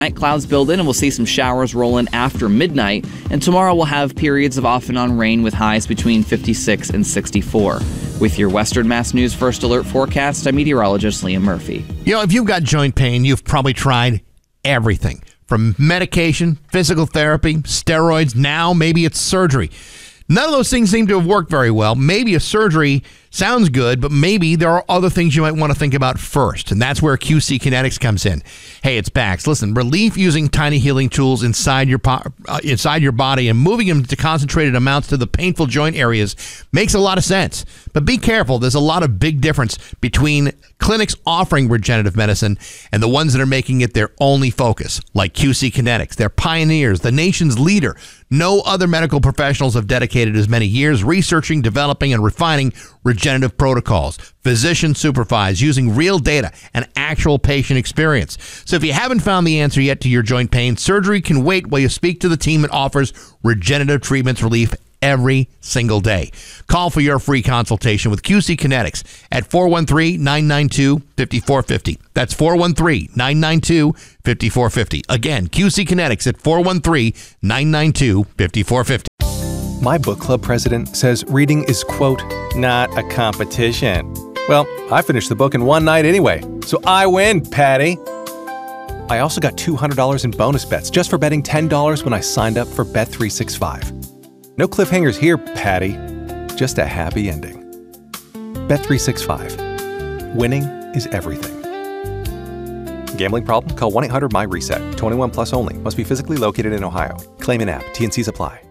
Night clouds build in and we'll see some showers roll in after midnight. And tomorrow we'll have periods of off and on rain with highs between 56 and 64. With your Western Mass News First Alert forecast, I'm meteorologist Liam Murphy. You know, if you've got joint pain, you've probably tried everything. From medication, physical therapy, steroids, now maybe it's surgery. None of those things seem to have worked very well. Maybe a surgery sounds good, but maybe there are other things you might want to think about first, and that's where QC Kinetics comes in. Hey, it's Bax. Listen, relief using tiny healing tools inside your body and moving them to concentrated amounts to the painful joint areas makes a lot of sense. But be careful. There's a lot of big difference between clinics offering regenerative medicine and the ones that are making it their only focus, like QC Kinetics. They're pioneers, the nation's leader. No other medical professionals have dedicated as many years researching, developing, and refining regenerative protocols, physician supervised, using real data and actual patient experience. So if you haven't found the answer yet to your joint pain, surgery can wait while you speak to the team that offers regenerative treatments relief every single day. Call for your free consultation with QC Kinetics at 413-992-5450. That's 413-992-5450. Again, QC Kinetics at 413-992-5450. My book club president says reading is, quote, not a competition. Well, I finished the book in one night anyway, so I win, Patty. I also got $200 in bonus bets just for betting $10 when I signed up for Bet365. No cliffhangers here, Patty. Just a happy ending. Bet365. Winning is everything. Gambling problem? Call 1-800-MY-RESET. 21 plus only. Must be physically located in Ohio. Claim in app. T&Cs apply.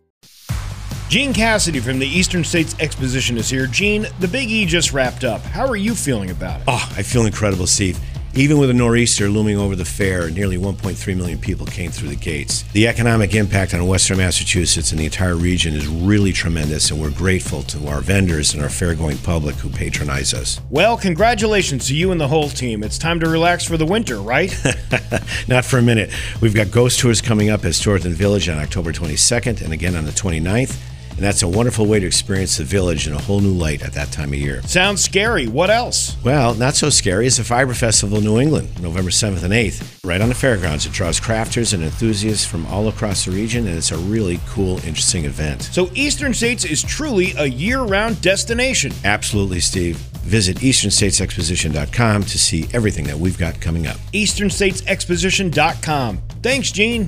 Gene Cassidy from the Eastern States Exposition is here. Gene, the Big E just wrapped up. How are you feeling about it? Oh, I feel incredible, Steve. Even with a nor'easter looming over the fair, nearly 1.3 million people came through the gates. The economic impact on Western Massachusetts and the entire region is really tremendous, and we're grateful to our vendors and our fair-going public who patronize us. Well, congratulations to you and the whole team. It's time to relax for the winter, right? Not for a minute. We've got ghost tours coming up at Storthen Village on October 22nd and again on the 29th. And that's a wonderful way to experience the village in a whole new light at that time of year. Sounds scary. What else? Well, not so scary. It's the Fiber Festival in New England, November 7th and 8th, right on the fairgrounds. It draws crafters and enthusiasts from all across the region, and it's a really cool, interesting event. So Eastern States is truly a year-round destination. Absolutely, Steve. Visit EasternStatesExposition.com to see everything that we've got coming up. EasternStatesExposition.com. Thanks, Gene.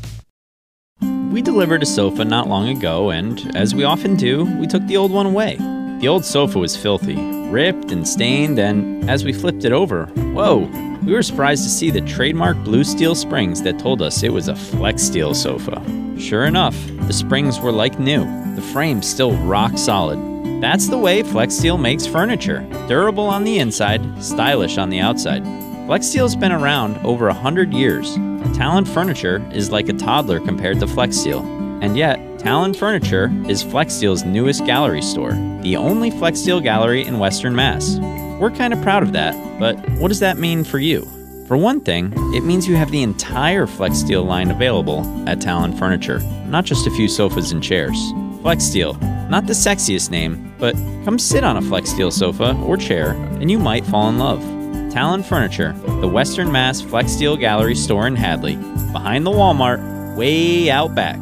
We delivered a sofa not long ago, and as we often do, we took the old one away. The old sofa was filthy, ripped and stained, and as we flipped it over, whoa, we were surprised to see the trademark blue steel springs that told us it was a FlexSteel sofa. Sure enough, the springs were like new, the frame still rock solid. That's the way FlexSteel makes furniture. Durable on the inside, stylish on the outside. FlexSteel's been around over 100 years. Talon Furniture is like a toddler compared to FlexSteel. And yet, Talon Furniture is FlexSteel's newest gallery store, the only FlexSteel gallery in Western Mass. We're kind of proud of that, but what does that mean for you? For one thing, it means you have the entire FlexSteel line available at Talon Furniture, not just a few sofas and chairs. FlexSteel, not the sexiest name, but come sit on a FlexSteel sofa or chair and you might fall in love. Talon Furniture, the Western Mass FlexSteel Gallery store in Hadley, behind the Walmart, way out back.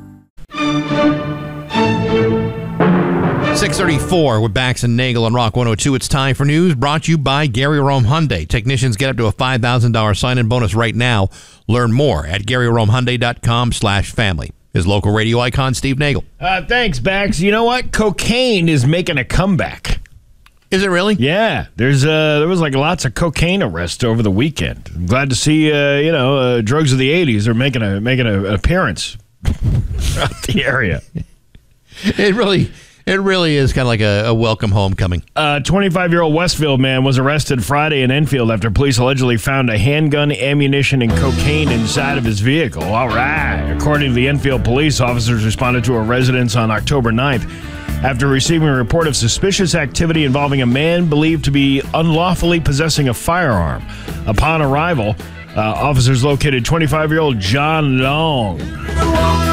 6:34 with Bax and Nagel on Rock 102. It's time for news brought to you by Gary Rome Hyundai. Technicians get up to a $5,000 sign-in bonus right now. Learn more at GaryRomeHyundai.com/family. His local radio icon, Steve Nagel. Thanks, Bax. You know what? Cocaine is making a comeback. Is it really? Yeah, there was like lots of cocaine arrests over the weekend. I'm glad to see drugs of the '80s are making an appearance throughout the area. It really is kind of like a welcome homecoming. 25-year-old Westfield man was arrested Friday in Enfield after police allegedly found a handgun, ammunition, and cocaine inside of his vehicle. All right. According to the Enfield police, officers responded to a residence on October 9th after receiving a report of suspicious activity involving a man believed to be unlawfully possessing a firearm. Upon arrival, officers located 25-year-old John Long.